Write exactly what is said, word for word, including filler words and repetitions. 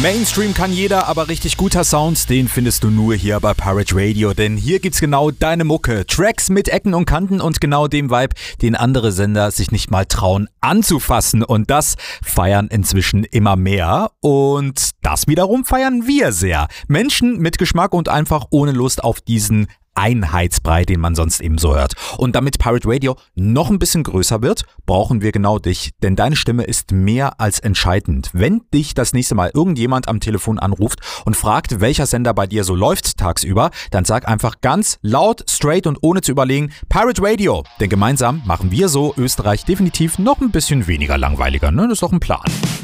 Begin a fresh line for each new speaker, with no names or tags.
Mainstream kann jeder, aber richtig guter Sound, den findest du nur hier bei Pirate Radio, denn hier gibt's genau deine Mucke. Tracks mit Ecken und Kanten und genau dem Vibe, den andere Sender sich nicht mal trauen anzufassen, und das feiern inzwischen immer mehr, und das wiederum feiern wir sehr. Menschen mit Geschmack und einfach ohne Lust auf diesen Einheitsbrei, den man sonst eben so hört. Und damit Pirate Radio noch ein bisschen größer wird, brauchen wir genau dich, denn deine Stimme ist mehr als entscheidend. Wenn dich das nächste Mal irgendjemand am Telefon anruft und fragt, welcher Sender bei dir so läuft tagsüber, dann sag einfach ganz laut, straight und ohne zu überlegen, Pirate Radio. Denn gemeinsam machen wir so Österreich definitiv noch ein bisschen weniger langweiliger, ne? Das ist doch ein Plan.